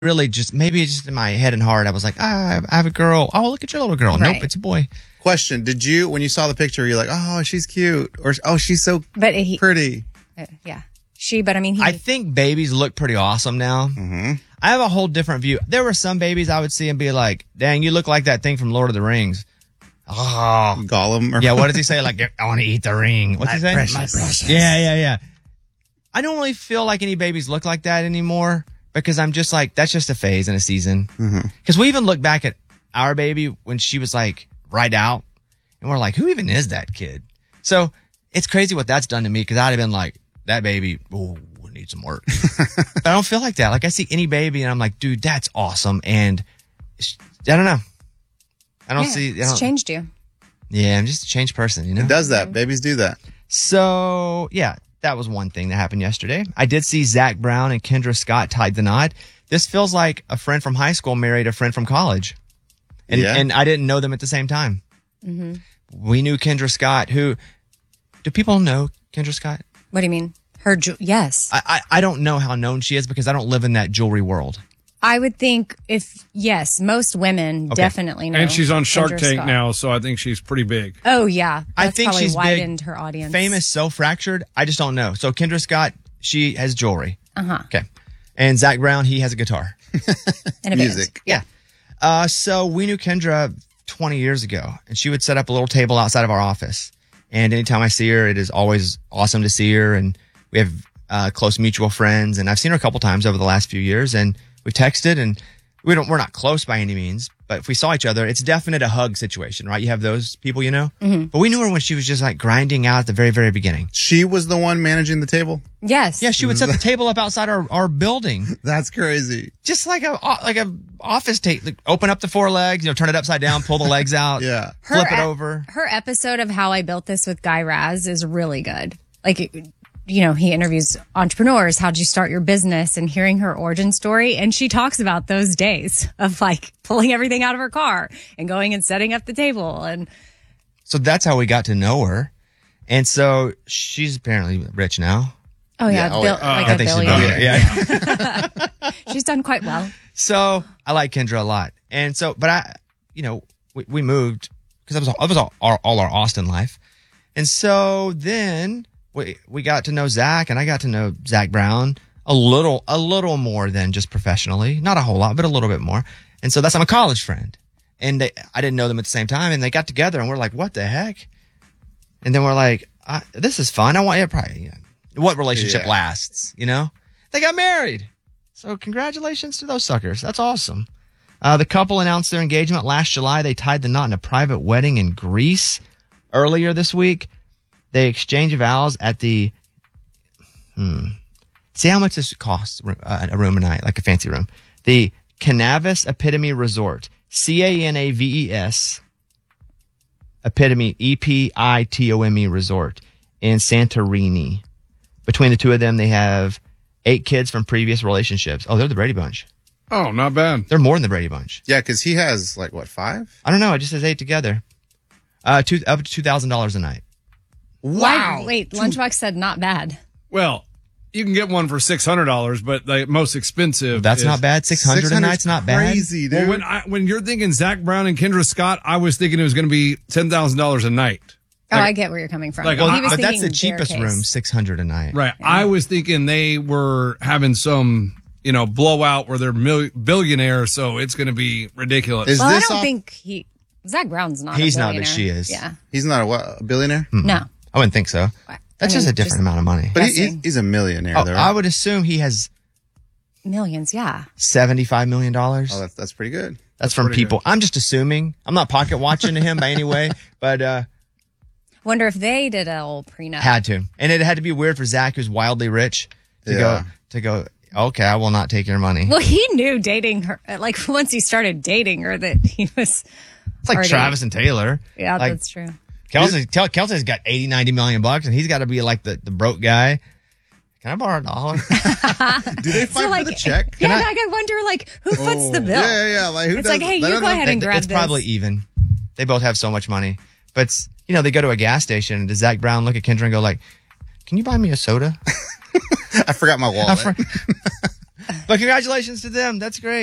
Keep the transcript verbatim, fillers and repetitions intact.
really just, maybe just in my head and heart, I was like, ah, I have a girl. Oh, look at your little girl. Right. Nope, it's a boy. Question, did you, when you saw the picture, you're like, oh, she's cute. Or, oh, she's so but he, pretty. Uh, yeah. She, but I mean, he, I think babies look pretty awesome now. Mm-hmm. I have a whole different view. There were some babies I would see and be like, dang, you look like that thing from Lord of the Rings. Oh. Gollum. Or Yeah, what does he say? Like, I want to eat the ring. What's My he say? precious. My precious. Yeah, yeah, yeah. I don't really feel like any babies look like that anymore because I'm just like, that's just a phase in a season. Because mm-hmm. we even look back at our baby when she was like right out and we're like, who even is that kid? So it's crazy what that's done to me because I'd have been like, that baby, oh, need some work. But I don't feel like that. Like I see any baby and I'm like, dude, that's awesome. And I don't know. I don't yeah, see. I it's don't, changed you. Yeah, I'm just a changed person, you know? It does that. Babies do that. So, yeah, that was one thing that happened yesterday. I did see Zach Brown and Kendra Scott tied the knot. This feels like a friend from high school married a friend from college. And, yeah. and I didn't know them at the same time. Mm-hmm. We knew Kendra Scott, who, do people know Kendra Scott? What do you mean? Her, ju- yes. I, I, I don't know how known she is because I don't live in that jewelry world. I would think if, yes, most women Okay. definitely know. And she's on Shark Kendra Tank Scott. now, so I think she's pretty big. Oh, yeah. That's I think probably she's widened big, her audience. famous, so fractured. I just don't know. So Kendra Scott, she has jewelry. Uh-huh. Okay. And Zach Brown, he has a guitar. And a Music. band. Yeah. Uh, so we knew Kendra twenty years ago, and she would set up a little table outside of our office. And anytime I see her, it is always awesome to see her. And we have uh, close mutual friends, and I've seen her a couple times over the last few years, and we've texted, and we don't, we're not close by any means, but if we saw each other, it's definite a hug situation, right? You have those people, you know? Mm-hmm. But we knew her when she was just like grinding out at the very, very beginning. She was the one managing the table? Yes. Yeah, she would set the table up outside our, our building. That's crazy. Just like a like a office table. Like open up the four legs, you know, turn it upside down, pull the legs out, Yeah. flip Her it ep- over. Her episode of How I Built This with Guy Raz is really good. Like, you know, he interviews entrepreneurs. How'd you start your business? And hearing her origin story. And she talks about those days of like pulling everything out of her car and going and setting up the table. And So that's how we got to know her. And so she's apparently rich now. oh yeah, Yeah, oh, Bill, yeah. like I a think she's billionaire. billionaire. Yeah. She's done quite well. So I like Kendra a lot. And so, but I, you know, we, we moved because that was, all, that was all, all, all our Austin life. And so then we, we got to know Zach, and I got to know Zach Brown a little, a little more than just professionally. Not a whole lot, but a little bit more. And so that's, I'm a college friend. And they, I didn't know them at the same time, and they got together and we're like, what the heck? And then we're like, I, this is fun. I want, yeah, probably, yeah. What relationship Yeah. lasts, you know? They got married. So congratulations to those suckers. That's awesome. Uh, the couple announced their engagement last July. They tied the knot in a private wedding in Greece earlier this week. They exchanged vows at the, hmm, see how much this costs uh, a room a night, like a fancy room. The Canavis Epitome Resort, C A N A V E S, Epitome, E P I T O M E Resort in Santorini. Between the two of them, they have eight kids from previous relationships. Oh, they're the Brady Bunch. Oh, not bad. They're more than the Brady Bunch. Yeah, because he has, like, what, five? I don't know. It just says eight together. Uh, two, up to two thousand dollars a night. Why, wait, Lunchbox said not bad. Well, you can get one for six hundred dollars, but the most expensive. That's is- not bad. six hundred a night's not bad. Crazy, dude. Well, when I, when you're thinking Zach Brown and Kendra Scott, I was thinking it was going to be ten thousand dollars a night. Oh, Like- I get where you're coming from. like, Well, I- he was But that's thinking the cheapest their case. room, six hundred a night. Right. I was thinking they were having some, you know, blowout where they're mil- billionaires, so it's going to be ridiculous. Is Well, I this don't off- think he, Zach Brown's not He's a not, but billionaire. she is. Yeah. He's not a, what, a billionaire? No. I wouldn't think so. That's I just mean, a different amount of money. But he, Guessing. he's, he's a millionaire, Oh, though, I right? would assume he has Millions, yeah. seventy-five million dollars. Oh, that's, that's pretty good. That's from pretty people. I'm just assuming. I'm not pocket watching to him by any way, but uh, Wonder if they did a old prenup. had to. And it had to be weird for Zach, who's wildly rich, to Yeah. go to go. Okay, I will not take your money. Well, he knew dating her. Like once he started dating her, that he was. It's like already- Travis and Taylor. Yeah, like, that's true. Kelsey, tell Kelsey's got eighty, ninety million bucks, and he's got to be like the, the broke guy. Can I borrow a dollar? Do they fight So, like, for the check? Yeah, I- like I wonder, like who foots the bill? Yeah, yeah, yeah. Like, who It's does, like, hey, they you don't go know- ahead and grab it's this. probably even. They both have so much money, but it's, you know, they go to a gas station, and does Zach Brown look at Kendra and go like, "Can you buy me a soda?" I forgot my wallet. I for- But congratulations to them. That's great.